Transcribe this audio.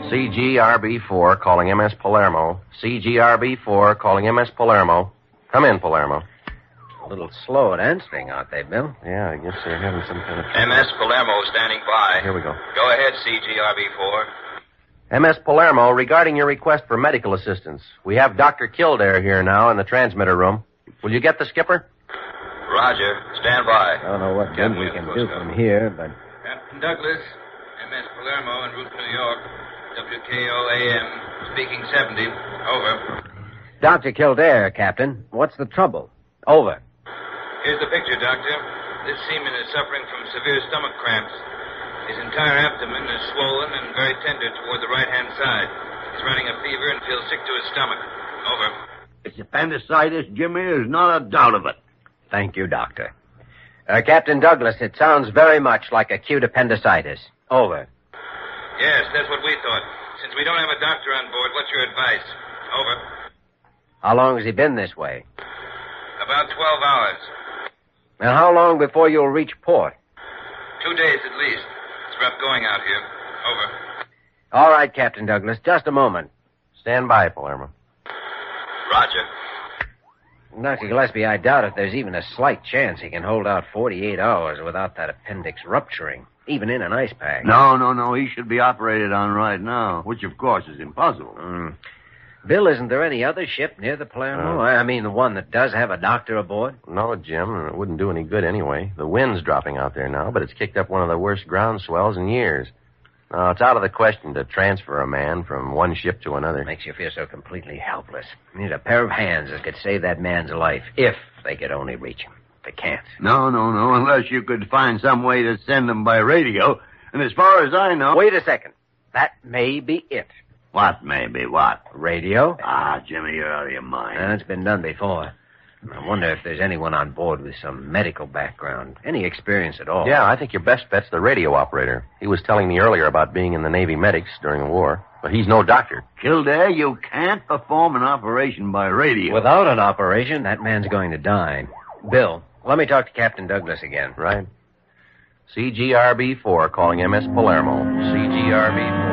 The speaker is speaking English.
CGRB4 calling MS Palermo. CGRB4 calling MS Palermo. Come in, Palermo. A little slow at answering, aren't they, Bill? Yeah, I guess they're having some kind of... MS Palermo standing by. Here we go. Go ahead, CGRB4. MS Palermo, regarding your request for medical assistance. We have Dr. Kildare here now in the transmitter room. Will you get the skipper? Roger. Stand by. I don't know what good we can do from here, but... Captain Douglas, MS Palermo en route to New York. WKO-AM, speaking 70. Over. Dr. Kildare, Captain. What's the trouble? Over. Here's the picture, Doctor. This seaman is suffering from severe stomach cramps. His entire abdomen is swollen and very tender toward the right-hand side. He's running a fever and feels sick to his stomach. Over. It's appendicitis, Jimmy. There's not a doubt of it. Thank you, Doctor. Captain Douglas, it sounds very much like acute appendicitis. Over. Yes, that's what we thought. Since we don't have a doctor on board, what's your advice? Over. How long has he been this way? About 12 hours. And how long before you'll reach port? 2 days at least. It's rough going out here. Over. All right, Captain Douglas. Just a moment. Stand by, Palermo. Roger. Dr. Gillespie, I doubt if there's even a slight chance he can hold out 48 hours without that appendix rupturing, even in an ice pack. No. He should be operated on right now, which, of course, is impossible. Bill, isn't there any other ship near the Palermo? I mean, the one that does have a doctor aboard? No, Jim. It wouldn't do any good anyway. The wind's dropping out there now, but it's kicked up one of the worst ground swells in years. No, it's out of the question to transfer a man from one ship to another. Makes you feel so completely helpless. You need a pair of hands that could save that man's life, if they could only reach him. They can't. No, unless you could find some way to send them by radio. And as far as I know... Wait a second. That may be it. What may be what? Radio? Jimmy, you're out of your mind. It's been done before. I wonder if there's anyone on board with some medical background, any experience at all. Yeah, I think your best bet's the radio operator. He was telling me earlier about being in the Navy medics during the war, but he's no doctor. Kildare, you can't perform an operation by radio. Without an operation, that man's going to die. Bill, let me talk to Captain Douglas again. Right. CGRB4 calling MS Palermo. CGRB4.